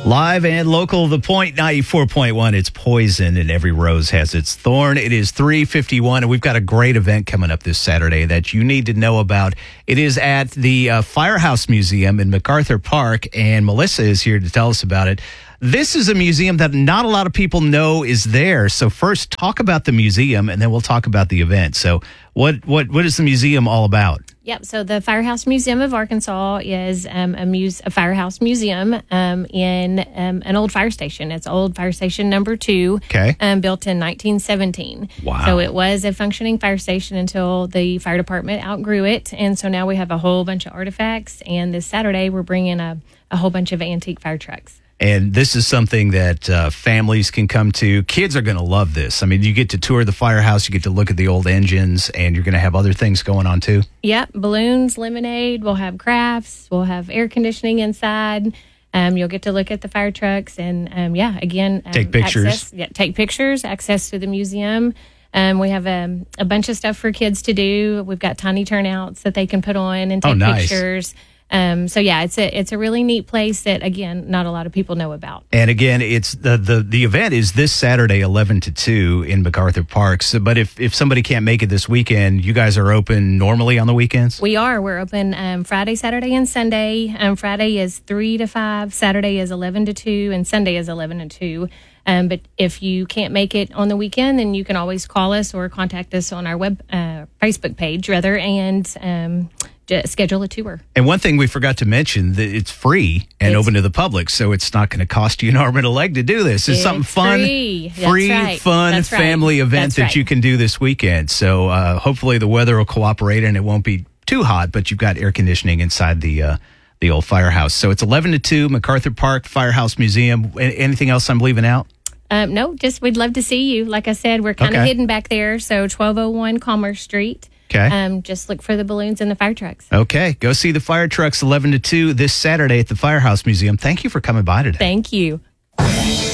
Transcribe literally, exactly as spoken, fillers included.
Live and local, The Point ninety-four point one. It's poison and every rose has its thorn. It is three fifty-one, and we've got a great event coming up this Saturday that you need to know about. It is at the uh, Firehouse Museum in MacArthur Park, and Melissa is here to tell us about it. This is a museum that not a lot of people know is there. So first, talk about the museum, and then we'll talk about the event. So what what what is the museum all about? Yep. So the Firehouse Museum of Arkansas is um, a, muse- a firehouse museum um, in um, an old fire station. It's old fire station number two, Okay. um, built in nineteen seventeen. Wow. So it was a functioning fire station until the fire department outgrew it. And so now we have a whole bunch of artifacts. And this Saturday, we're bringing a, a whole bunch of antique fire trucks. And this is something that uh, families can come to. Kids are going to love this. I mean, you get to tour the firehouse, you get to look at the old engines, and you're going to have other things going on too. Yep. Balloons, lemonade. We'll have crafts. We'll have air conditioning inside. Um, you'll get to look at the fire trucks and, um, yeah, again, um, Take pictures. Access, yeah, take pictures, access to the museum. Um, we have um, a bunch of stuff for kids to do. We've got tiny turnouts that they can put on and take Oh, nice. pictures. Um, so yeah, it's a it's a really neat place that again not a lot of people know about. And again, it's the the the event is this Saturday, eleven to two in MacArthur Park. So, but if if somebody can't make it this weekend, you guys are open normally on the weekends. We are. We're open um, Friday, Saturday, and Sunday. Um, Friday is three to five. Saturday is eleven to two, and Sunday is eleven to two. Um, but if you can't make it on the weekend, then you can always call us or contact us on our web uh, Facebook page, rather, and um, just schedule a tour. And one thing we forgot to mention, that it's free and It's- open to the public, so it's not going to cost you an arm and a leg to do this. It's, It's something fun, free. That's free, right. fun, That's right. family event That's that right. you can do this weekend. So uh, hopefully the weather will cooperate and it won't be too hot, but you've got air conditioning inside the uh, the old firehouse. So it's eleven to two, MacArthur Park Firehouse Museum. A- Anything else I'm leaving out? Um, no, just we'd love to see you. Like I said, we're kind of Okay. hidden back there. So twelve oh one Commerce Street. Okay. Um, just look for the balloons and the fire trucks. Okay, go see the fire trucks eleven to two this Saturday at the Firehouse Museum. Thank you for coming by today. Thank you.